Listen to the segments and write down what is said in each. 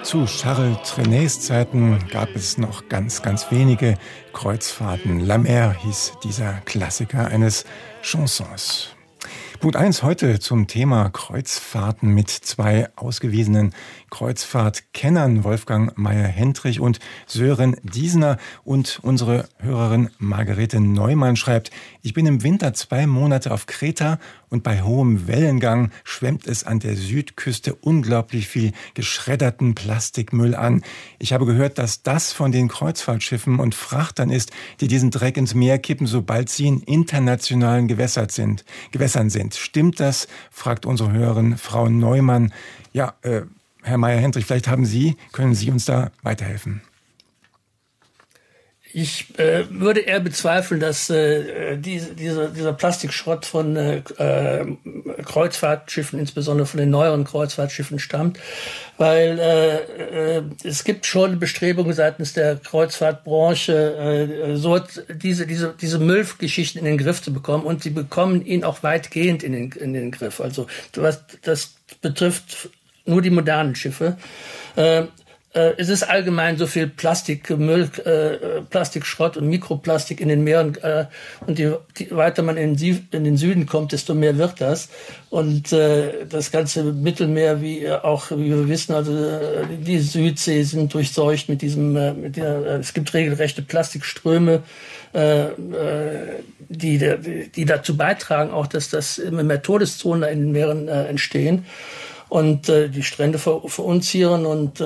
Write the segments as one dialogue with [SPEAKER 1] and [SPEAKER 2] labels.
[SPEAKER 1] Zu Charles Trenets Zeiten gab es noch ganz wenige Kreuzfahrten. La Mer hieß dieser Klassiker eines Chansons. Punkt 1 heute zum Thema Kreuzfahrten mit zwei ausgewiesenen Kreuzfahrtkennern, Wolfgang Meyer-Hendrich und Sören Diesner. Und unsere Hörerin Margarete Neumann schreibt: Ich bin im Winter 2 Monate auf Kreta und bei hohem Wellengang schwemmt es an der Südküste unglaublich viel geschredderten Plastikmüll an. Ich habe gehört, dass das von den Kreuzfahrtschiffen und Frachtern ist, die diesen Dreck ins Meer kippen, sobald sie in internationalen Gewässern sind. Stimmt das? Fragt unsere Hörerin Frau Neumann. Ja, Herr Meyer-Hendrich, vielleicht können Sie uns da weiterhelfen.
[SPEAKER 2] Ich würde eher bezweifeln, dass dieser Plastikschrott von Kreuzfahrtschiffen, insbesondere von den neueren Kreuzfahrtschiffen, stammt, weil es gibt schon Bestrebungen seitens der Kreuzfahrtbranche, diese Müllgeschichten in den Griff zu bekommen, und sie bekommen ihn auch weitgehend in den Griff. Also das betrifft nur die modernen Schiffe. Es ist allgemein so viel Plastikmüll, Plastikschrott und Mikroplastik in den Meeren. Und je weiter man in den Süden kommt, desto mehr wird das. Und das ganze Mittelmeer, wie wir wissen, also die Südsee sind durchseucht mit es gibt regelrechte Plastikströme, die dazu beitragen, auch dass das immer mehr Todeszonen in den Meeren entstehen. Und die Strände verunzieren und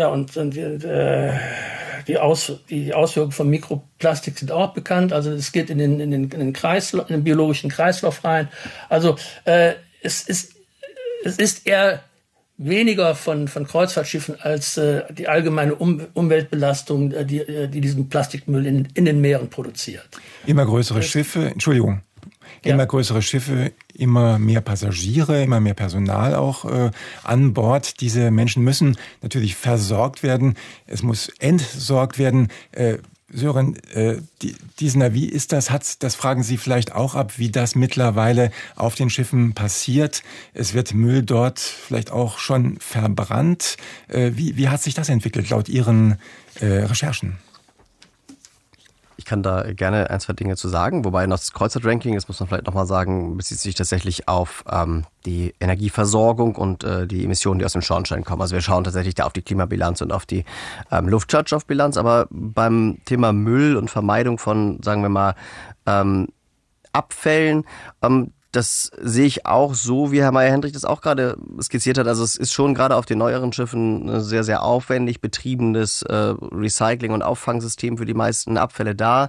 [SPEAKER 2] die Auswirkungen von Mikroplastik sind auch bekannt. Also es geht in den biologischen Kreislauf rein. Also es ist eher weniger von Kreuzfahrtschiffen als die allgemeine Umweltbelastung, die diesen Plastikmüll in den Meeren produziert.
[SPEAKER 1] Immer größere Schiffe, Immer größere Schiffe, immer mehr Passagiere, immer mehr Personal auch an Bord. Diese Menschen müssen natürlich versorgt werden. Es muss entsorgt werden. Sören Diesner, wie ist das? Das fragen Sie vielleicht auch ab, wie das mittlerweile auf den Schiffen passiert. Es wird Müll dort vielleicht auch schon verbrannt. Wie hat sich das entwickelt laut Ihren Recherchen?
[SPEAKER 3] Ich kann da gerne 1, 2 Dinge zu sagen, wobei noch das Kreuzfahrt-Ranking, das muss man vielleicht nochmal sagen, bezieht sich tatsächlich auf die Energieversorgung und die Emissionen, die aus dem Schornstein kommen. Also wir schauen tatsächlich da auf die Klimabilanz und auf die Luftschadstoffbilanz, aber beim Thema Müll und Vermeidung von, sagen wir mal, Abfällen, das sehe ich auch so, wie Herr Meyer-Hendrich das auch gerade skizziert hat. Also es ist schon gerade auf den neueren Schiffen ein sehr, sehr aufwendig betriebenes Recycling- und Auffangsystem für die meisten Abfälle da.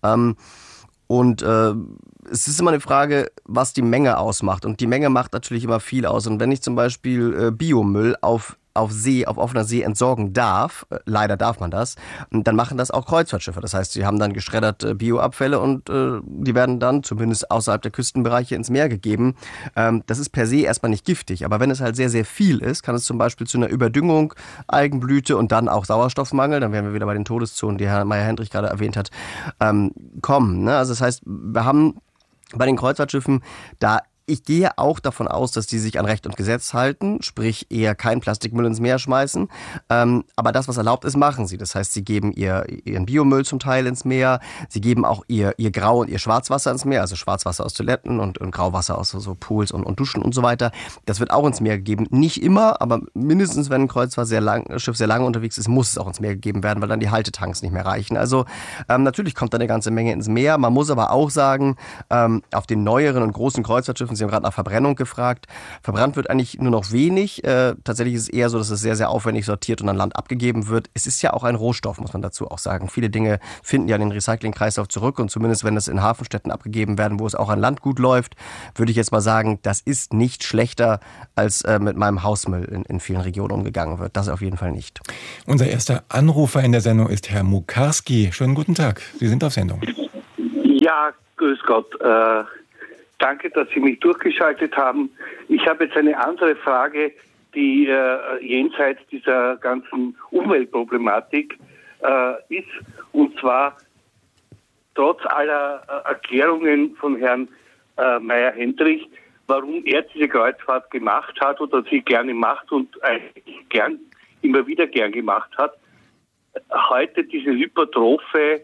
[SPEAKER 3] Es ist immer eine Frage, was die Menge ausmacht. Und die Menge macht natürlich immer viel aus. Und wenn ich zum Beispiel Biomüll auf offener See entsorgen darf, leider darf man das, dann machen das auch Kreuzfahrtschiffe. Das heißt, sie haben dann geschredderte Bioabfälle und die werden dann zumindest außerhalb der Küstenbereiche ins Meer gegeben. Das ist per se erstmal nicht giftig, aber wenn es halt sehr, sehr viel ist, kann es zum Beispiel zu einer Überdüngung, Algenblüte und dann auch Sauerstoffmangel, dann wären wir wieder bei den Todeszonen, die Herr Meyer-Hendrich gerade erwähnt hat, kommen. Ne? Also das heißt, wir haben bei den Kreuzfahrtschiffen ich gehe auch davon aus, dass die sich an Recht und Gesetz halten, sprich eher keinen Plastikmüll ins Meer schmeißen. Aber das, was erlaubt ist, machen sie. Das heißt, sie geben ihren Biomüll zum Teil ins Meer. Sie geben auch ihr Grau- und ihr Schwarzwasser ins Meer, also Schwarzwasser aus Toiletten und Grauwasser aus so Pools und Duschen und so weiter. Das wird auch ins Meer gegeben. nicht immer, aber mindestens, wenn ein Kreuzfahrtschiff sehr lange unterwegs ist, muss es auch ins Meer gegeben werden, weil dann die Haltetanks nicht mehr reichen. Also natürlich kommt da eine ganze Menge ins Meer. Man muss aber auch sagen, auf den neueren und großen Kreuzfahrtschiffen, Sie haben gerade nach Verbrennung gefragt, verbrannt wird eigentlich nur noch wenig. Tatsächlich ist es eher so, dass es sehr, sehr aufwendig sortiert und an Land abgegeben wird. Es ist ja auch ein Rohstoff, muss man dazu auch sagen. Viele Dinge finden ja in den Recyclingkreislauf zurück und zumindest, wenn es in Hafenstädten abgegeben werden, wo es auch an Land gut läuft, würde ich jetzt mal sagen, das ist nicht schlechter, als mit meinem Hausmüll in vielen Regionen umgegangen wird. Das auf jeden Fall nicht.
[SPEAKER 1] Unser erster Anrufer in der Sendung ist Herr Mukarski. Schönen guten Tag. Sie sind auf Sendung.
[SPEAKER 4] Ja, grüß Gott. Danke, dass Sie mich durchgeschaltet haben. Ich habe jetzt eine andere Frage, die jenseits dieser ganzen Umweltproblematik ist. Und zwar, trotz aller Erklärungen von Herrn Meyer-Hendrich, warum er diese Kreuzfahrt gemacht hat oder sie gerne macht und eigentlich gern immer wieder gern gemacht hat, heute diese hypertrophe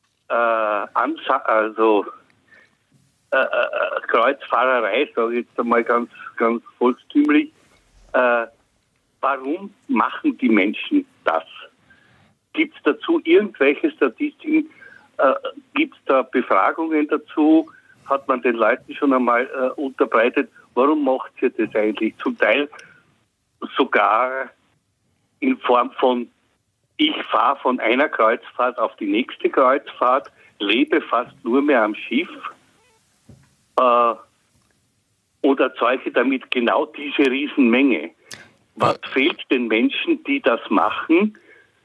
[SPEAKER 4] Kreuzfahrerei, sage ich jetzt einmal ganz volkstümlich. Warum machen die Menschen das? Gibt es dazu irgendwelche Statistiken? Gibt es da Befragungen dazu? Hat man den Leuten schon einmal unterbreitet? Warum macht ihr das eigentlich? Zum Teil sogar in Form von, ich fahre von einer Kreuzfahrt auf die nächste Kreuzfahrt, lebe fast nur mehr am Schiff und erzeuge damit genau diese Riesenmenge. Was fehlt den Menschen, die das machen?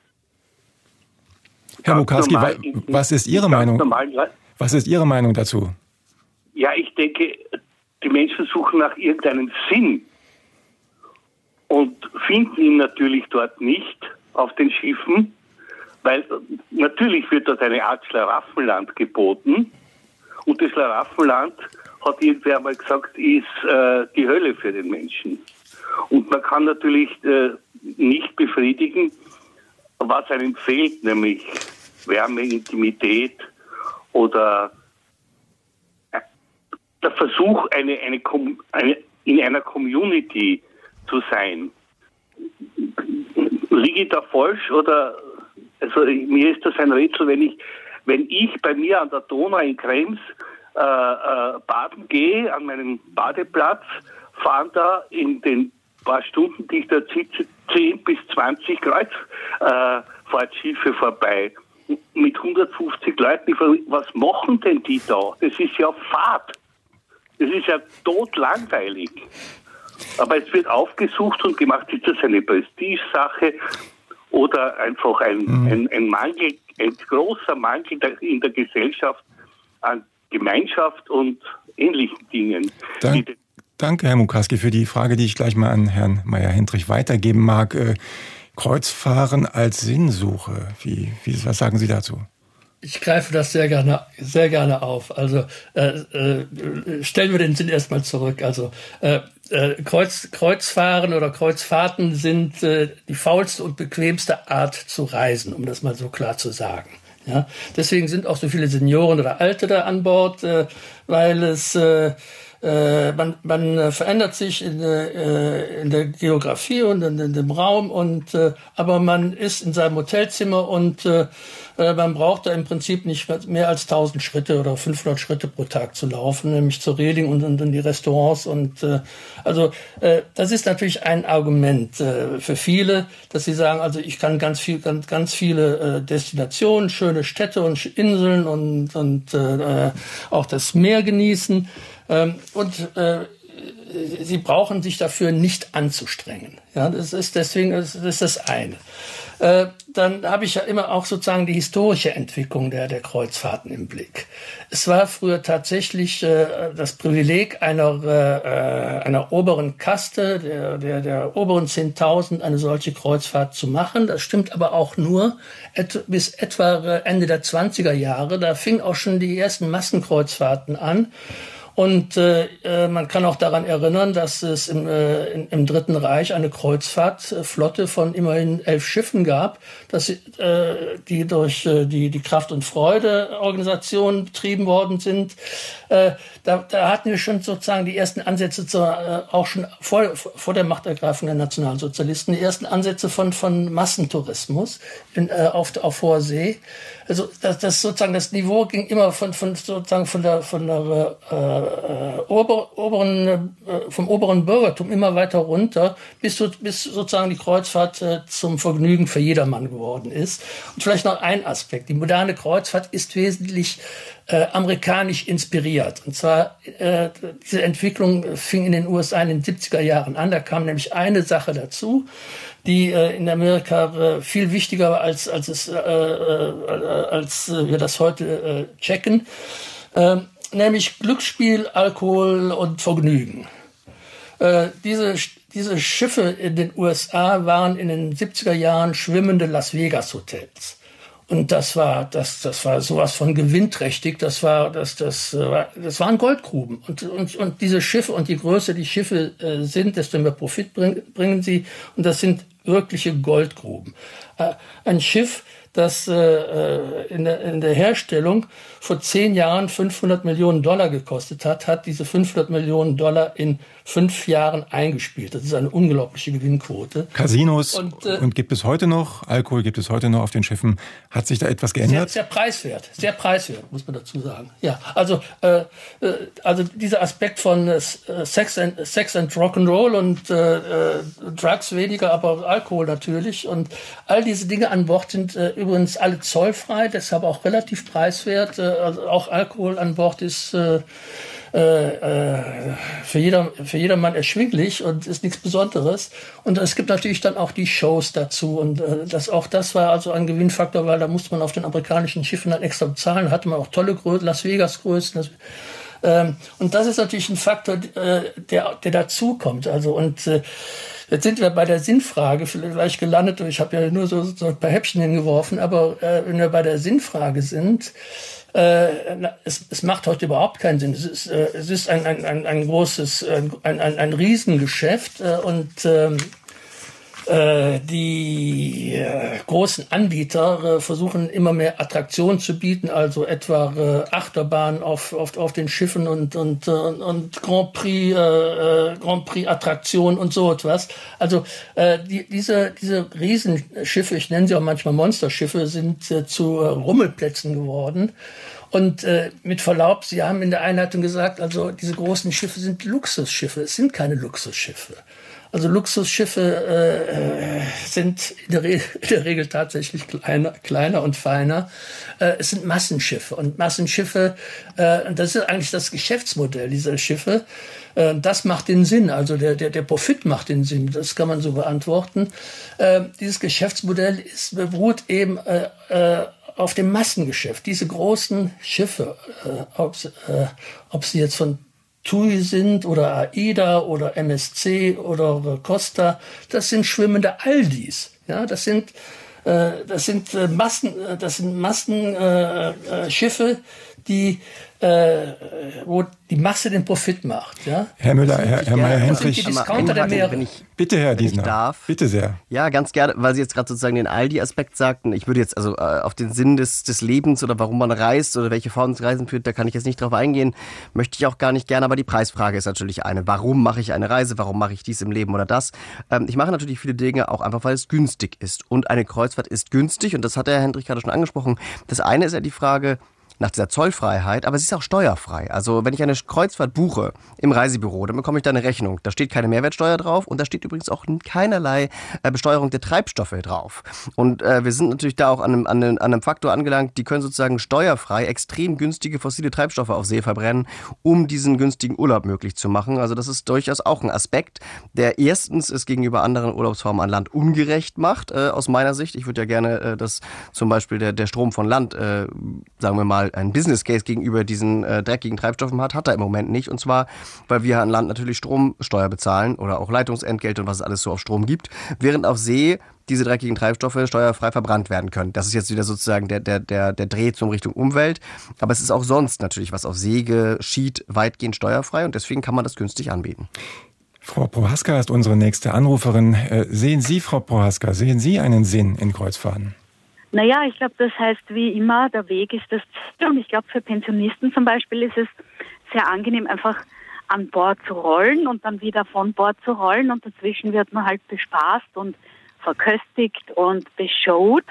[SPEAKER 1] Herr Mukarski, was ist Ihre Meinung? Was ist Ihre Meinung dazu?
[SPEAKER 4] Ja, ich denke, die Menschen suchen nach irgendeinem Sinn und finden ihn natürlich dort nicht auf den Schiffen, weil natürlich wird dort eine Art Schlaraffenland geboten und das Schlaraffenland, hat irgendwer einmal gesagt, ist die Hölle für den Menschen. Und man kann natürlich nicht befriedigen, was einem fehlt, nämlich Wärme, Intimität oder der Versuch, in einer Community zu sein. Liege ich da falsch oder, also mir ist das ein Rätsel, wenn ich bei mir an der Donau in Krems baden gehe, an meinem Badeplatz, fahren da in den paar Stunden, die ich da sitze, 10 bis 20 Kreuzfahrtschiffe vorbei mit 150 Leuten. Ich frage, was machen denn die da? Das ist ja Fahrt. Das ist ja totlangweilig. Aber es wird aufgesucht und gemacht, ist das eine Prestigesache oder einfach ein Mangel, ein großer Mangel in der Gesellschaft an Gemeinschaft und ähnlichen Dingen.
[SPEAKER 1] Danke, Herr Mukarski, für die Frage, die ich gleich mal an Herrn Meyer-Hendrich weitergeben mag. Kreuzfahren als Sinnsuche, was sagen Sie dazu?
[SPEAKER 2] Ich greife das sehr gerne auf. Also stellen wir den Sinn erstmal zurück. Also Kreuzfahren oder Kreuzfahrten sind die faulste und bequemste Art zu reisen, um das mal so klar zu sagen. Ja? Deswegen sind auch so viele Senioren oder Alte da an Bord, weil es man verändert sich in der Geografie und in dem Raum aber man ist in seinem Hotelzimmer und man braucht da im Prinzip nicht mehr als 1000 Schritte oder 500 Schritte pro Tag zu laufen, nämlich zur Reding und in die Restaurants das ist natürlich ein Argument für viele, dass sie sagen, also ich kann ganz viele Destinationen, schöne Städte und Inseln und auch das Meer genießen. Sie brauchen sich dafür nicht anzustrengen. Ja, das ist das eine. Dann habe ich ja immer auch sozusagen die historische Entwicklung der Kreuzfahrten im Blick. Es war früher tatsächlich das Privileg einer oberen Kaste, der oberen 10.000, eine solche Kreuzfahrt zu machen. Das stimmt aber auch nur bis etwa Ende der 20er Jahre. Da fingen auch schon die ersten Massenkreuzfahrten an. Und man kann auch daran erinnern, dass es im Dritten Reich eine Kreuzfahrtflotte von immerhin 11 Schiffen gab, die durch die Kraft- und Freude-Organisation betrieben worden sind. Da hatten wir schon sozusagen die ersten Ansätze auch schon vor der Machtergreifung der Nationalsozialisten, die ersten Ansätze von Massentourismus auf hoher See. Also das sozusagen das Niveau ging immer vom oberen Bürgertum immer weiter runter, bis sozusagen die Kreuzfahrt zum Vergnügen für jedermann geworden ist. Und vielleicht noch ein Aspekt: Die moderne Kreuzfahrt ist wesentlich amerikanisch inspiriert. Und zwar diese Entwicklung fing in den USA in den 70er Jahren an. Da kam nämlich eine Sache dazu, die in Amerika viel wichtiger war, als wir das heute checken, nämlich Glücksspiel, Alkohol und Vergnügen. Diese Schiffe in den USA waren in den 70er Jahren schwimmende Las Vegas Hotels. Und das war sowas von gewinnträchtig. Das waren Goldgruben. Und diese Schiffe und je größer die Schiffe sind, desto mehr Profit bringen sie. Und das sind wirkliche Goldgruben. Ein Schiff, das in der Herstellung vor 10 Jahren $500 Millionen gekostet hat diese $500 Millionen in 5 Jahren eingespielt. Das ist eine unglaubliche Gewinnquote.
[SPEAKER 1] Casinos und gibt es heute noch, Alkohol gibt es heute noch auf den Schiffen. Hat sich da etwas geändert?
[SPEAKER 2] Sehr preiswert, muss man dazu sagen. Ja, also dieser Aspekt von Sex and Rock'n'Roll und Drugs weniger, aber Alkohol natürlich. Und all diese Dinge an Bord sind übrigens alle zollfrei, deshalb auch relativ preiswert. Also auch Alkohol an Bord ist für jedermann erschwinglich und ist nichts Besonderes. Und es gibt natürlich dann auch die Shows dazu. Und das war also ein Gewinnfaktor, weil da musste man auf den amerikanischen Schiffen dann extra bezahlen. Da hatte man auch tolle Größen, Las Vegas Größen. Und das ist natürlich ein Faktor, der dazukommt. Also jetzt sind wir bei der Sinnfrage vielleicht gelandet. Ich habe ja nur so ein paar Häppchen hingeworfen. Aber wenn wir bei der Sinnfrage sind, es macht heute überhaupt keinen Sinn. Es ist ein großes, ein Riesengeschäft und die großen Anbieter versuchen immer mehr Attraktionen zu bieten, also etwa Achterbahnen auf den Schiffen und Grand Prix Attraktionen und so etwas. Also diese Riesenschiffe, ich nenne sie auch manchmal Monsterschiffe, sind zu Rummelplätzen geworden. Und mit Verlaub, Sie haben in der Einleitung gesagt, also diese großen Schiffe sind Luxusschiffe. Es sind keine Luxusschiffe. Also Luxusschiffe sind in der Regel tatsächlich kleiner und feiner. Es sind Massenschiffe. Und Massenschiffe, das ist eigentlich das Geschäftsmodell dieser Schiffe. Das macht den Sinn, also der Profit macht den Sinn. Das kann man so beantworten. Dieses Geschäftsmodell beruht eben auf dem Massengeschäft. Diese großen Schiffe, ob sie jetzt von TUI sind oder AIDA oder MSC oder Costa, das sind schwimmende Aldis. Ja, das sind Massenschiffe, wo die Masse den Profit macht. Ja?
[SPEAKER 1] Herr Müller, Herr Meyer-Hendrich.
[SPEAKER 2] Die Discounter der Meere.
[SPEAKER 1] Bitte, Herr Diesner. Bitte sehr.
[SPEAKER 3] Ja, ganz gerne, weil Sie jetzt gerade sozusagen den Aldi-Aspekt sagten. Ich würde jetzt also auf den Sinn des Lebens oder warum man reist oder welche Form des Reisen führt, da kann ich jetzt nicht drauf eingehen. Möchte ich auch gar nicht gerne, aber die Preisfrage ist natürlich eine. Warum mache ich eine Reise? Warum mache ich dies im Leben oder das? Ich mache natürlich viele Dinge auch einfach, weil es günstig ist. Und eine Kreuzfahrt ist günstig und das hat der Herr Hendrich gerade schon angesprochen. Das eine ist ja die Frage nach dieser Zollfreiheit, aber sie ist auch steuerfrei. Also wenn ich eine Kreuzfahrt buche im Reisebüro, dann bekomme ich da eine Rechnung. Da steht keine Mehrwertsteuer drauf und da steht übrigens auch keinerlei Besteuerung der Treibstoffe drauf. Und wir sind natürlich da auch an einem Faktor angelangt, die können sozusagen steuerfrei extrem günstige fossile Treibstoffe auf See verbrennen, um diesen günstigen Urlaub möglich zu machen. Also das ist durchaus auch ein Aspekt, der erstens es gegenüber anderen Urlaubsformen an Land ungerecht macht, aus meiner Sicht. Ich würde ja gerne, dass zum Beispiel der Strom von Land, sagen wir mal, ein Business Case gegenüber diesen dreckigen Treibstoffen hat er im Moment nicht. Und zwar, weil wir an Land natürlich Stromsteuer bezahlen oder auch Leitungsentgelte und was es alles so auf Strom gibt, während auf See diese dreckigen Treibstoffe steuerfrei verbrannt werden können. Das ist jetzt wieder sozusagen der Dreh zum Richtung Umwelt. Aber es ist auch sonst natürlich, was auf See geschieht, weitgehend steuerfrei und deswegen kann man das günstig anbieten.
[SPEAKER 1] Frau Prohaska ist unsere nächste Anruferin. Sehen Sie, Frau Prohaska, einen Sinn in Kreuzfahrten?
[SPEAKER 5] Naja, ich glaube, das heißt wie immer, der Weg ist das Ziel. Und ich glaube, für Pensionisten zum Beispiel ist es sehr angenehm, einfach an Bord zu rollen und dann wieder von Bord zu rollen. Und dazwischen wird man halt bespaßt und verköstigt und beschowt.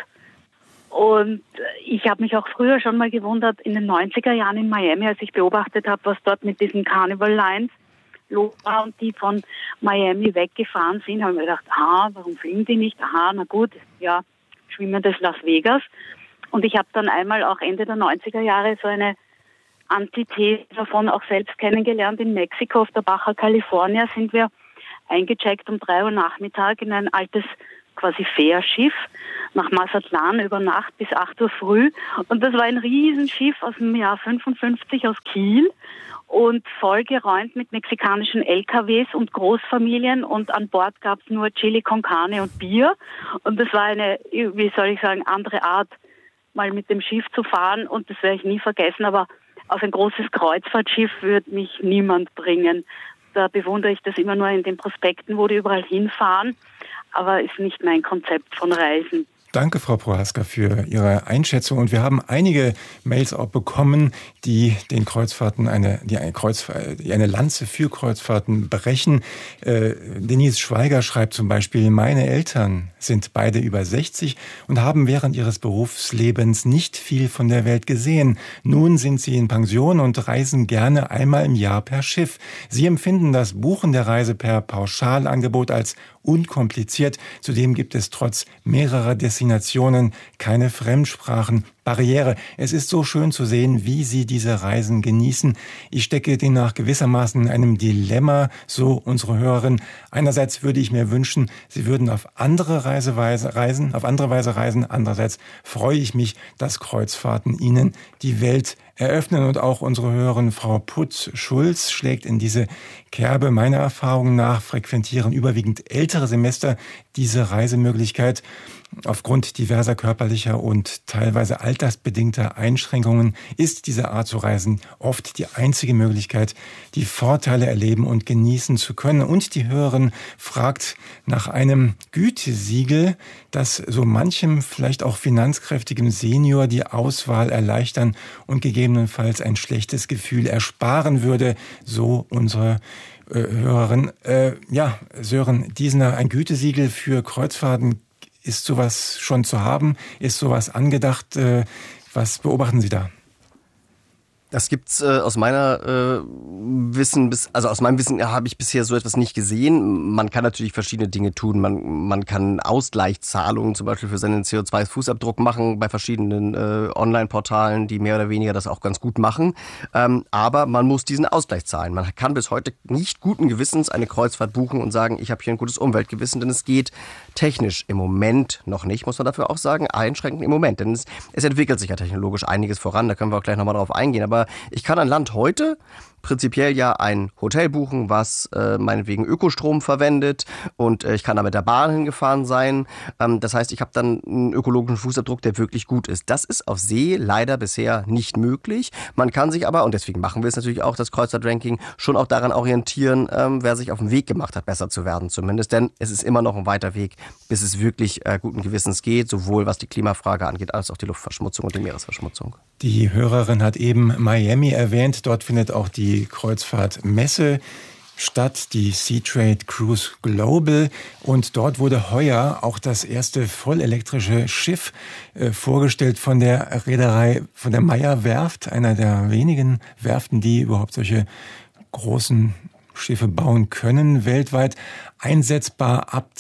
[SPEAKER 5] Und ich habe mich auch früher schon mal gewundert, in den 90er Jahren in Miami, als ich beobachtet habe, was dort mit diesen Carnival Lines los war und die von Miami weggefahren sind, habe ich mir gedacht, warum fliegen die nicht? Na gut, ja, schwimmendes Las Vegas. Und ich habe dann einmal auch Ende der 90er Jahre so eine Antithese davon auch selbst kennengelernt. In Mexiko auf der Baja California sind wir eingecheckt um 3 Uhr Nachmittag in ein altes quasi Fährschiff nach Mazatlan über Nacht bis 8 Uhr früh. Und das war ein Riesenschiff aus dem Jahr 55 aus Kiel und vollgeräumt mit mexikanischen LKWs und Großfamilien. Und an Bord gab es nur Chili con Carne und Bier. Und das war eine, wie soll ich sagen, andere Art, mal mit dem Schiff zu fahren. Und das werde ich nie vergessen. Aber auf ein großes Kreuzfahrtschiff würde mich niemand bringen. Da bewundere ich das immer nur in den Prospekten, wo die überall hinfahren. aber ist nicht mein Konzept von Reisen.
[SPEAKER 1] Danke, Frau Prohaska, für Ihre Einschätzung. Und wir haben einige Mails auch bekommen, die den Kreuzfahrten eine Lanze für Kreuzfahrten brechen. Denise Schweiger schreibt zum Beispiel: Meine Eltern sind beide über 60 und haben während ihres Berufslebens nicht viel von der Welt gesehen. Nun sind sie in Pension und reisen gerne einmal im Jahr per Schiff. Sie empfinden das Buchen der Reise per Pauschalangebot als unkompliziert. Zudem gibt es trotz mehrerer Destinationen keine Fremdsprachenbarriere. Es ist so schön zu sehen, wie Sie diese Reisen genießen. Ich stecke demnach gewissermaßen in einem Dilemma, so unsere Hörerin. Einerseits würde ich mir wünschen, Sie würden auf andere Weise reisen. Andererseits freue ich mich, dass Kreuzfahrten Ihnen die Welt eröffnen. Und auch unsere Hörerin Frau Putz-Schulz schlägt in diese Kerbe. Meiner Erfahrung nach frequentieren überwiegend ältere Semester diese Reisemöglichkeit. Aufgrund diverser körperlicher und teilweise altersbedingter Einschränkungen ist diese Art zu reisen oft die einzige Möglichkeit, die Vorteile erleben und genießen zu können. Und die Hörerin fragt nach einem Gütesiegel, das so manchem, vielleicht auch finanzkräftigem Senior die Auswahl erleichtern und gegebenenfalls ein schlechtes Gefühl ersparen würde, so unsere Hörerin. Sören Diesner, ein Gütesiegel für Kreuzfahrten, ist sowas schon zu haben? Ist sowas angedacht? Was beobachten Sie da?
[SPEAKER 3] Das gibt's aus meinem Wissen habe ich bisher so etwas nicht gesehen. Man kann natürlich verschiedene Dinge tun. Man kann Ausgleichszahlungen zum Beispiel für seinen CO2-Fußabdruck machen bei verschiedenen Online-Portalen, die mehr oder weniger das auch ganz gut machen. Aber man muss diesen Ausgleich zahlen. Man kann bis heute nicht guten Gewissens eine Kreuzfahrt buchen und sagen, ich habe hier ein gutes Umweltgewissen, denn es geht technisch im Moment noch nicht, muss man dafür auch sagen, einschränkend im Moment. Denn es entwickelt sich ja technologisch einiges voran, da können wir auch gleich nochmal drauf eingehen. Aber ich kann an Land heute prinzipiell ja ein Hotel buchen, was meinetwegen Ökostrom verwendet, und ich kann da mit der Bahn hingefahren sein. Das heißt, ich habe dann einen ökologischen Fußabdruck, der wirklich gut ist. Das ist auf See leider bisher nicht möglich. Man kann sich aber, und deswegen machen wir es natürlich auch, das Kreuzfahrt-Ranking, schon auch daran orientieren, wer sich auf den Weg gemacht hat, besser zu werden zumindest. Denn es ist immer noch ein weiter Weg, bis es wirklich guten Gewissens geht, sowohl was die Klimafrage angeht, als auch die Luftverschmutzung und die Meeresverschmutzung.
[SPEAKER 1] Die Hörerin hat eben Miami erwähnt. Dort findet auch die Kreuzfahrtmesse statt, die Seatrade Cruise Global. Und dort wurde heuer auch das erste vollelektrische Schiff vorgestellt von der Reederei, von der Meyer Werft, einer der wenigen Werften, die überhaupt solche großen Schiffe bauen können, weltweit. Einsetzbar ab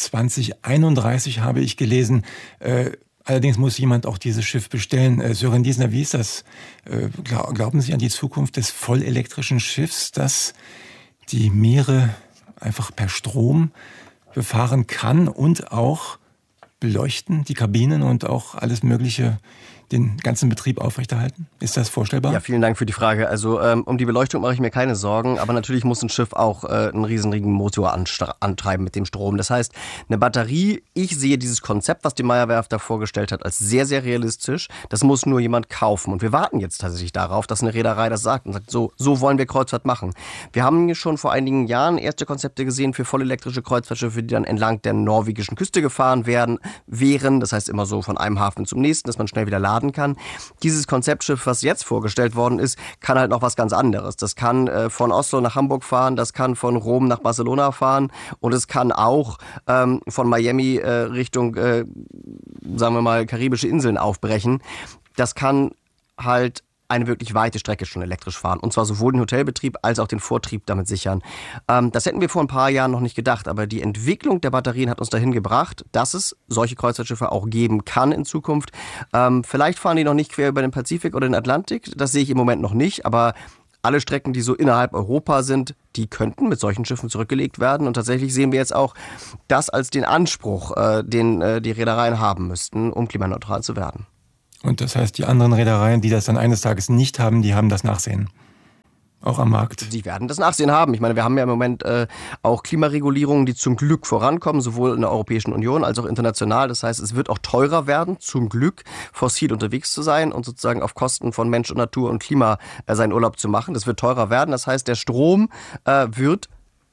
[SPEAKER 1] 2031, habe ich gelesen. Allerdings muss jemand auch dieses Schiff bestellen. Sören Diesner, wie ist das? Glauben Sie an die Zukunft des vollelektrischen Schiffs, das die Meere einfach per Strom befahren kann und auch beleuchten, die Kabinen und auch alles Mögliche, den ganzen Betrieb aufrechterhalten? Ist das vorstellbar?
[SPEAKER 3] Ja, vielen Dank für die Frage. Also um die Beleuchtung mache ich mir keine Sorgen, aber natürlich muss ein Schiff auch einen riesigen Motor antreiben mit dem Strom. Das heißt, eine Batterie, ich sehe dieses Konzept, was die Meyer Werft da vorgestellt hat, als sehr, sehr realistisch. Das muss nur jemand kaufen. Und wir warten jetzt tatsächlich darauf, dass eine Reederei das sagt und sagt, so wollen wir Kreuzfahrt machen. Wir haben schon vor einigen Jahren erste Konzepte gesehen für vollelektrische Kreuzfahrtschiffe, die dann entlang der norwegischen Küste gefahren wären. Das heißt immer so von einem Hafen zum nächsten, dass man schnell wieder laden kann. Dieses Konzeptschiff, was jetzt vorgestellt worden ist, kann halt noch was ganz anderes. Das kann von Oslo nach Hamburg fahren, das kann von Rom nach Barcelona fahren und es kann auch von Miami Richtung, sagen wir mal, karibische Inseln aufbrechen. Das kann halt eine wirklich weite Strecke schon elektrisch fahren. Und zwar sowohl den Hotelbetrieb als auch den Vortrieb damit sichern. Das hätten wir vor ein paar Jahren noch nicht gedacht, aber die Entwicklung der Batterien hat uns dahin gebracht, dass es solche Kreuzfahrtschiffe auch geben kann in Zukunft. Vielleicht fahren die noch nicht quer über den Pazifik oder den Atlantik, das sehe ich im Moment noch nicht, aber alle Strecken, die so innerhalb Europa sind, die könnten mit solchen Schiffen zurückgelegt werden. Und tatsächlich sehen wir jetzt auch das als den Anspruch, den die Reedereien haben müssten, um klimaneutral zu werden.
[SPEAKER 1] Und das heißt, die anderen Reedereien, die das dann eines Tages nicht haben, die haben das Nachsehen. Auch am Markt.
[SPEAKER 3] Die werden das Nachsehen haben. Ich meine, wir haben ja im Moment auch Klimaregulierungen, die zum Glück vorankommen, sowohl in der Europäischen Union als auch international. Das heißt, es wird auch teurer werden, zum Glück fossil unterwegs zu sein und sozusagen auf Kosten von Mensch und Natur und Klima seinen Urlaub zu machen. Das wird teurer werden. Das heißt, der Strom wird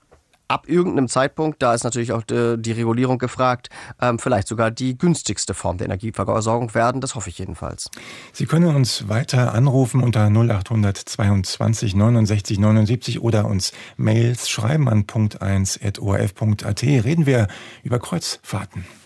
[SPEAKER 3] ab irgendeinem Zeitpunkt, da ist natürlich auch die Regulierung gefragt, vielleicht sogar die günstigste Form der Energieversorgung werden. Das hoffe ich jedenfalls.
[SPEAKER 1] Sie können uns weiter anrufen unter 0800 22 69 79 oder uns Mails schreiben an punkt1@orf.at. Reden wir über Kreuzfahrten.